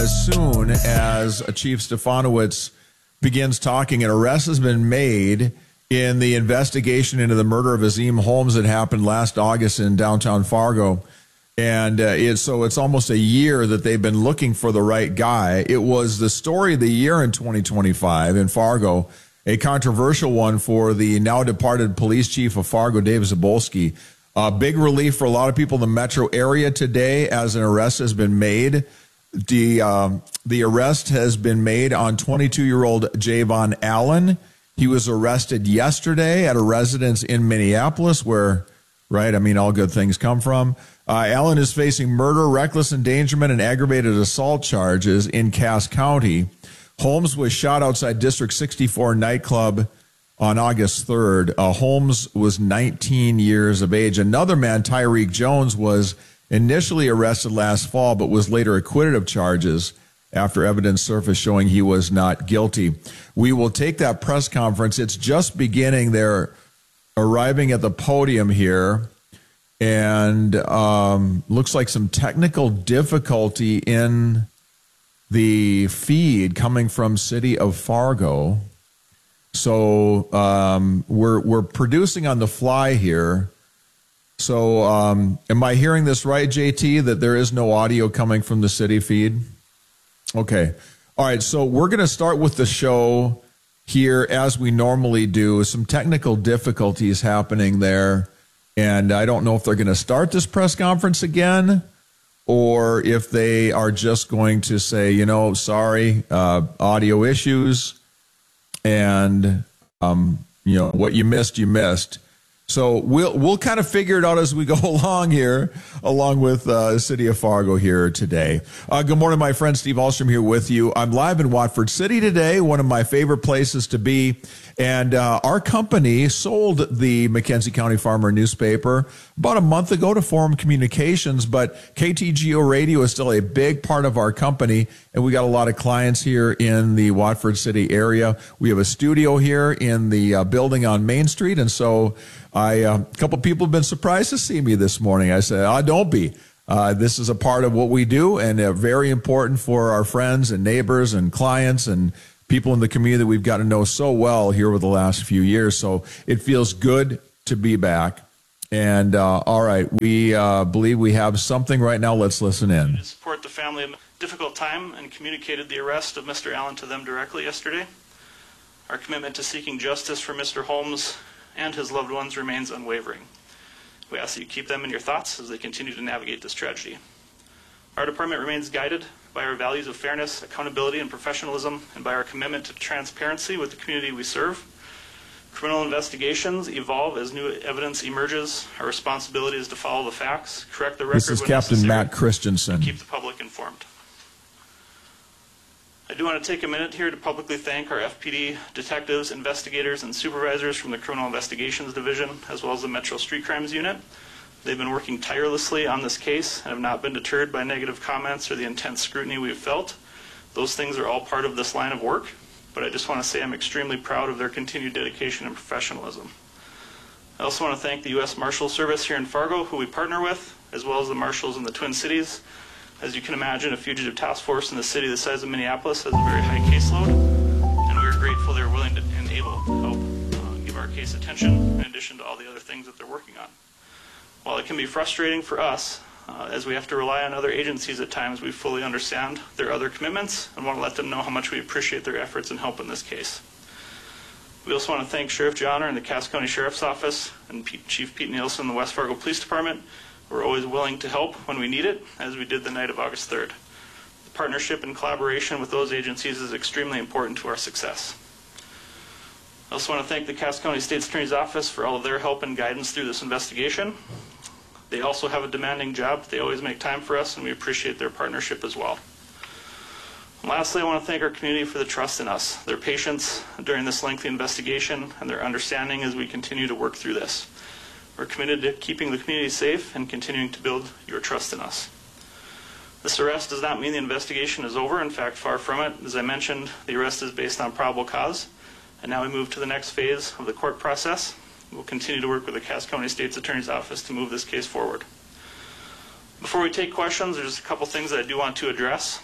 as soon as Chief Stefanowicz begins talking, an arrest has been made in the investigation into the murder of Azim Holmes that happened last August in downtown Fargo. And it's almost a year that they've been looking for the right guy. It was the story of the year in 2025 in Fargo, a controversial one for the now departed police chief of Fargo, Dave Zabolski. Big relief for a lot of people in the metro area today as an arrest has been made. The arrest has been made on 22-year-old Javon Allen. He was arrested yesterday at a residence in Minneapolis where, right, I mean, all good things come from. Allen is facing murder, reckless endangerment, and aggravated assault charges in Cass County. Holmes was shot outside District 64 nightclub on August 3rd. Holmes was 19 years of age. Another man, Tyreek Jones, was initially arrested last fall, but was later acquitted of charges after evidence surfaced showing he was not guilty. We will take that press conference. It's just beginning. They're arriving at the podium here, and looks like some technical difficulty in the feed coming from City of Fargo. So we're producing on the fly here. So am I hearing this right, JT, that there is no audio coming from the city feed? Okay. All right. So we're going to start with the show here as we normally do. Some technical difficulties happening there. And I don't know if they're going to start this press conference again or if they are just going to say, sorry, audio issues. And, what you missed, you missed. So we'll kind of figure it out as we go along here, along with the City of Fargo here today. Good morning, my friend. Steve Ahlstrom here with you. I'm live in Watford City today, one of my favorite places to be. And our company sold the McKenzie County Farmer newspaper about a month ago to Forum Communications, but KTGO Radio is still a big part of our company, and we got a lot of clients here in the Watford City area. We have a studio here in the building on Main Street, and so a couple people have been surprised to see me this morning. I said, don't be. This is a part of what we do, and very important for our friends and neighbors and clients and people in the community that we've got to know so well here over the last few years. So it feels good to be back. And all right, we believe we have something right now. Let's listen in. To support the family in a difficult time and communicated the arrest of Mr. Allen to them directly yesterday. Our commitment to seeking justice for Mr. Holmes and his loved ones remains unwavering. We ask that you keep them in your thoughts as they continue to navigate this tragedy. Our department remains guided by our values of fairness, accountability, and professionalism, and by our commitment to transparency with the community we serve. Criminal investigations evolve as new evidence emerges. Our responsibility is to follow the facts, correct the record This is when Captain necessary, Matt Christensen. and keep the public informed. I do want to take a minute here to publicly thank our FPD detectives, investigators, and supervisors from the Criminal Investigations Division, as well as the Metro Street Crimes Unit. They've been working tirelessly on this case and have not been deterred by negative comments or the intense scrutiny we've felt. Those things are all part of this line of work, but I just want to say I'm extremely proud of their continued dedication and professionalism. I also want to thank the U.S. Marshal Service here in Fargo, who we partner with, as well as the marshals in the Twin Cities. As you can imagine, a fugitive task force in the city the size of Minneapolis has a very high caseload, and we are grateful they're willing to, and able to help give our case attention in addition to all the other things that they're working on. While it can be frustrating for us, as we have to rely on other agencies at times, we fully understand their other commitments and want to let them know how much we appreciate their efforts and help in this case. We also want to thank Sheriff Johnner and the Cass County Sheriff's Office and Chief Pete Nielsen and the West Fargo Police Department. We're always willing to help when we need it, as we did the night of August 3rd. The partnership and collaboration with those agencies is extremely important to our success. I also want to thank the Cass County State's Attorney's Office for all of their help and guidance through this investigation. They also have a demanding job. They always make time for us, and we appreciate their partnership as well. And lastly, I want to thank our community for the trust in us, their patience during this lengthy investigation, and their understanding as we continue to work through this. We're committed to keeping the community safe and continuing to build your trust in us. This arrest does not mean the investigation is over. In fact, far from it. As I mentioned, the arrest is based on probable cause. And now we move to the next phase of the court process. We'll continue to work with the Cass County State's Attorney's Office to move this case forward. Before we take questions, there's a couple things that I do want to address.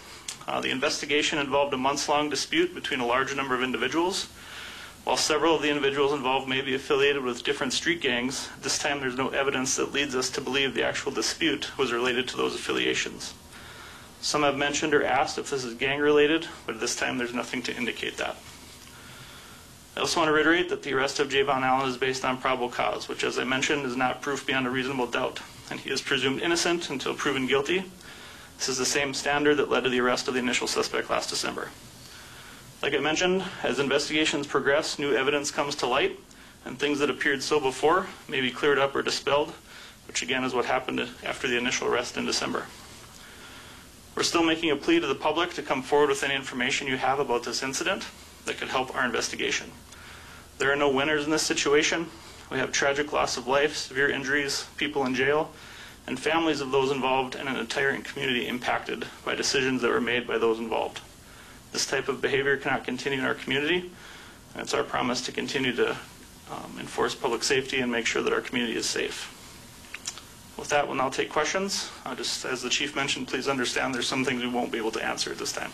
The investigation involved a months-long dispute between a large number of individuals. While several of the individuals involved may be affiliated with different street gangs, at this time there's no evidence that leads us to believe the actual dispute was related to those affiliations. Some have mentioned or asked if this is gang-related, but at this time there's nothing to indicate that. I also want to reiterate that the arrest of Javon Allen is based on probable cause, which, as I mentioned, is not proof beyond a reasonable doubt, and he is presumed innocent until proven guilty. This is the same standard that led to the arrest of the initial suspect last December. Like I mentioned, as investigations progress, new evidence comes to light, and things that appeared so before may be cleared up or dispelled, which again is what happened after the initial arrest in December. We're still making a plea to the public to come forward with any information you have about this incident that could help our investigation. There are no winners in this situation. We have tragic loss of life, severe injuries, people in jail, and families of those involved, and an entire community impacted by decisions that were made by those involved. This type of behavior cannot continue in our community, and it's our promise to continue to enforce public safety and make sure that our community is safe. With that, we'll now take questions. Just as the chief mentioned, please understand there's some things we won't be able to answer at this time.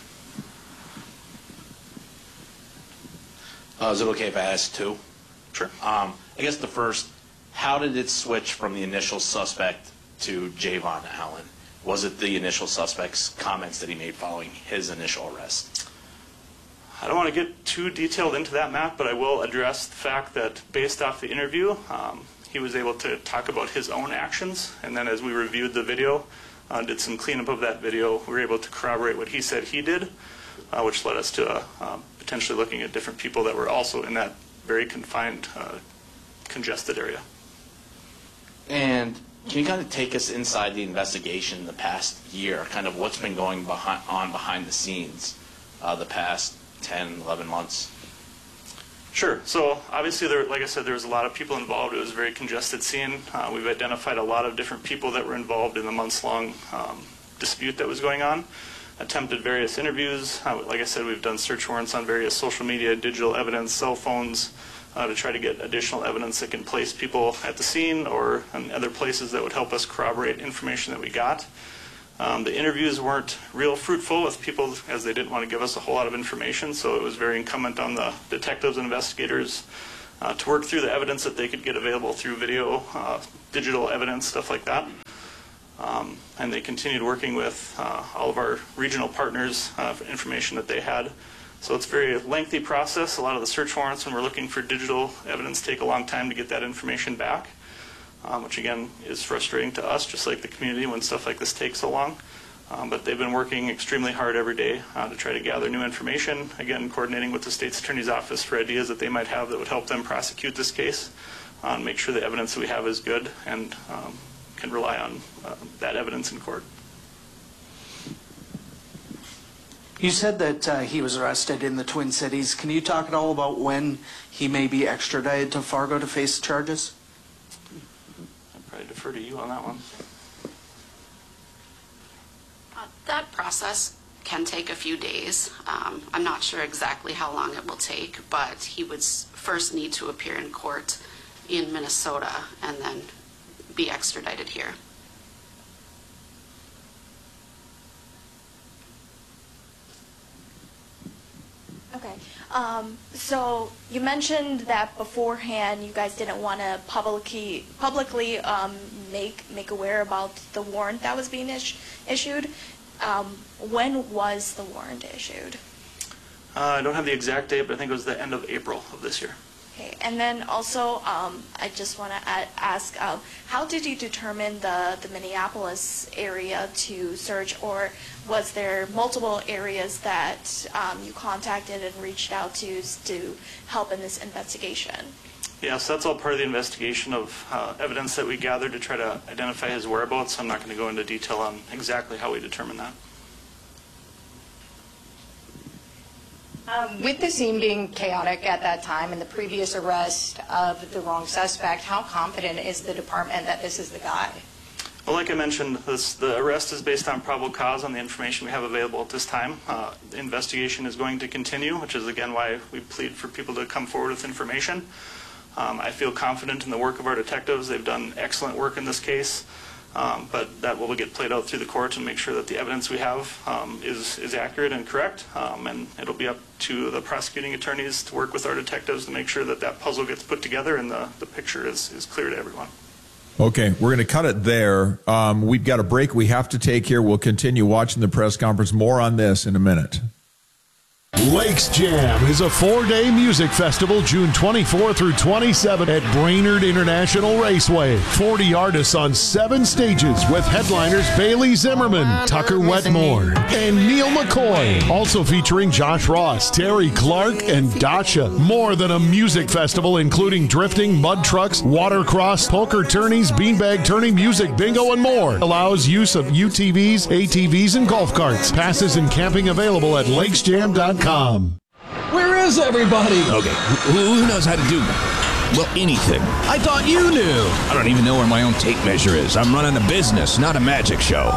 Is it okay if I ask two? Sure. I guess the first, how did it switch from the initial suspect to Javon Allen? Was it the initial suspect's comments that he made following his initial arrest? I don't want to get too detailed into that, Matt, but I will address the fact that based off the interview, he was able to talk about his own actions, and then as we reviewed the video, did some cleanup of that video, we were able to corroborate what he said he did, which led us to potentially looking at different people that were also in that very confined, congested area. And can you kind of take us inside the investigation in the past year, kind of what's been going on behind the scenes the past 10, 11 months? Sure. So obviously, like I said, there was a lot of people involved. It was a very congested scene. We've identified a lot of different people that were involved in the months-long dispute that was going on. Attempted various interviews. Like I said, we've done search warrants on various social media, digital evidence, cell phones, to try to get additional evidence that can place people at the scene or in other places that would help us corroborate information that we got. The interviews weren't real fruitful with people as they didn't want to give us a whole lot of information, so it was very incumbent on the detectives and investigators to work through the evidence that they could get available through video, digital evidence, stuff like that. And they continued working with all of our regional partners for information that they had. So it's a very lengthy process. A lot of the search warrants when we're looking for digital evidence take a long time to get that information back, which again is frustrating to us, just like the community when stuff like this takes so long. But they've been working extremely hard every day to try to gather new information, again coordinating with the state's attorney's office for ideas that they might have that would help them prosecute this case, and make sure the evidence that we have is good and can rely on that evidence in court. You said that he was arrested in the Twin Cities. Can you talk at all about when he may be extradited to Fargo to face charges? I'd probably defer to you on that one. That process can take a few days. I'm not sure exactly how long it will take, but he would first need to appear in court in Minnesota and then be extradited here. Okay. So you mentioned that beforehand you guys didn't want to publicly make aware about the warrant that was being issued. When was the warrant issued? I don't have the exact date, but I think it was the end of April of this year. Okay. And then also, I just want to ask, how did you determine the Minneapolis area to search, or was there multiple areas that you contacted and reached out to help in this investigation? Yes, that's all part of the investigation of evidence that we gathered to try to identify his whereabouts. I'm not going to go into detail on exactly how we determined that. With the scene being chaotic at that time and the previous arrest of the wrong suspect, how confident is the department that this is the guy? Well, like I mentioned, the arrest is based on probable cause on the information we have available at this time. The investigation is going to continue, which is again why we plead for people to come forward with information. I feel confident in the work of our detectives. They've done excellent work in this case. but that will get played out through the court and make sure that the evidence we have is accurate and correct, and it'll be up to the prosecuting attorneys to work with our detectives to make sure that that puzzle gets put together and the picture is clear to everyone. Okay, we're going to cut it there. We've got a break we have to take here. We'll continue watching the press conference. More on this in a minute. Lakes Jam is a 4-day music festival June 24 through 27 at Brainerd International Raceway. 40 artists on 7 stages with headliners Bailey Zimmerman, Tucker Wetmore, and Neil McCoy. Also featuring Josh Ross, Terry Clark, and Dacha. More than a music festival including drifting, mud trucks, watercross, poker tourneys, beanbag turning, music bingo, and more. Allows use of UTVs, ATVs, and golf carts. Passes and camping available at lakesjam.com. Where is everybody? Okay, who knows how to do well, anything? I thought you knew. I don't even know where my own tape measure is. I'm running a business, not a magic show.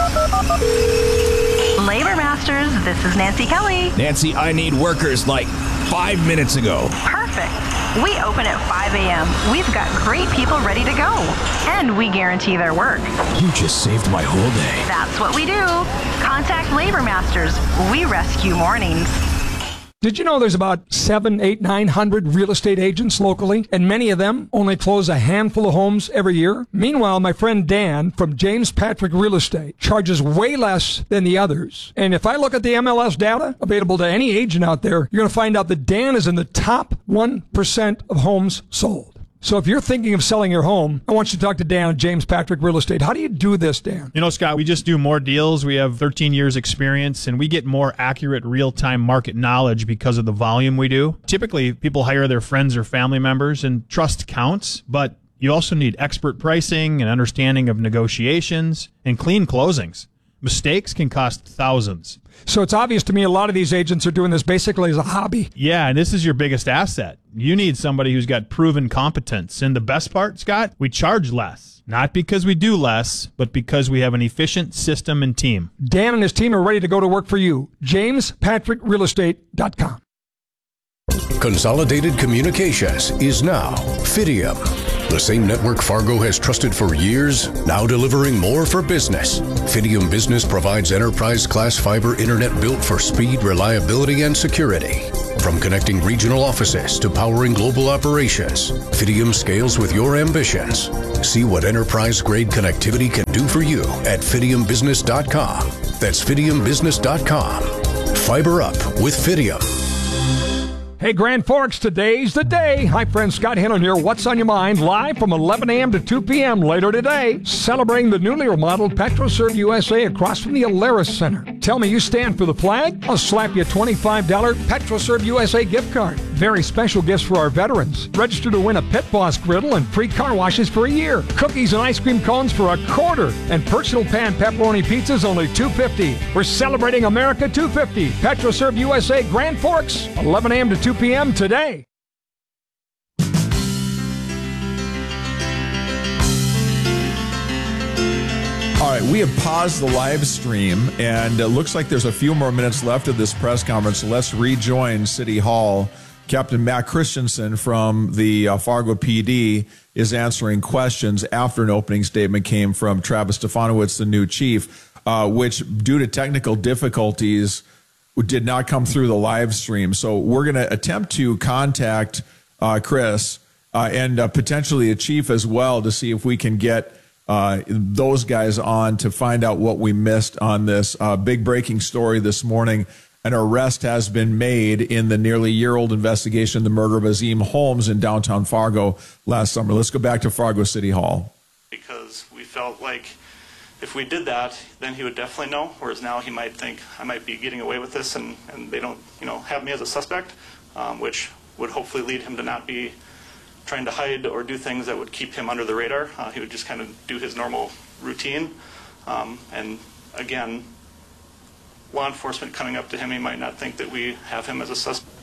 Labor Masters, this is Nancy Kelly. Nancy, I need workers like 5 minutes ago. Perfect. We open at 5 a.m. We've got great people ready to go. And we guarantee their work. You just saved my whole day. That's what we do. Contact Labor Masters. We rescue mornings. Did you know there's about 700, 800, 900 real estate agents locally, and many of them only close a handful of homes every year? Meanwhile, my friend Dan from James Patrick Real Estate charges way less than the others. And if I look at the MLS data available to any agent out there, you're going to find out that Dan is in the top 1% of homes sold. So if you're thinking of selling your home, I want you to talk to Dan at James Patrick Real Estate. How do you do this, Dan? You know, Scott, we just do more deals. We have 13 years experience, and we get more accurate real-time market knowledge because of the volume we do. Typically, people hire their friends or family members, and trust counts, but you also need expert pricing and understanding of negotiations and clean closings. Mistakes can cost thousands. So it's obvious to me a lot of these agents are doing this basically as a hobby. Yeah, and this is your biggest asset. You need somebody who's got proven competence. And the best part, Scott, we charge less. Not because we do less, but because we have an efficient system and team. Dan and his team are ready to go to work for you. JamesPatrickRealEstate.com. Consolidated Communications is now Fidium. The same network Fargo has trusted for years, now delivering more for business. Fidium Business provides enterprise-class fiber internet built for speed, reliability, and security. From connecting regional offices to powering global operations, Fidium scales with your ambitions. See what enterprise-grade connectivity can do for you at FidiumBusiness.com. That's FidiumBusiness.com. Fiber up with Fidium. Hey, Grand Forks, today's the day. Hi, friends. Scott Hannon here. What's on your mind? Live from 11 a.m. to 2 p.m. later today, celebrating the newly remodeled PetroServe USA across from the Alaris Center. Tell me you stand for the flag, I'll slap you a $25 PetroServe USA gift card. Very special gifts for our veterans. Register to win a Pit Boss griddle and free car washes for a year. Cookies and ice cream cones for a quarter. And personal pan pepperoni pizzas only $2.50. We're celebrating America 250. PetroServe USA Grand Forks, 11 a.m. to 2 p.m. today. All right, we have paused the live stream, and it looks like there's a few more minutes left of this press conference. So let's rejoin City Hall. Captain Matt Christensen from the Fargo PD is answering questions after an opening statement came from Travis Stefanowicz, the new chief, which, due to technical difficulties, did not come through the live stream. So we're going to attempt to contact Chris and potentially the chief as well to see if we can get those guys on to find out what we missed on this big breaking story this morning. An arrest has been made in the nearly year-old investigation of the murder of Azim Holmes in downtown Fargo last summer. Let's go back to Fargo City Hall. Because we felt like if we did that, then he would definitely know, whereas now he might think I might be getting away with this and they don't, have me as a suspect, which would hopefully lead him to not be trying to hide or do things that would keep him under the radar. He would just kind of do his normal routine. And again, law enforcement coming up to him, he might not think that we have him as a suspect.